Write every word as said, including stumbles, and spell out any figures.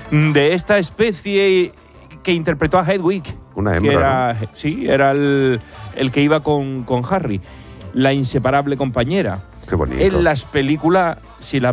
de esta especie que interpretó a Hedwig. Una que hembra, era, ¿no? Sí, era el, el que iba con, con Harry, la inseparable compañera. Qué bonito. En las películas, si la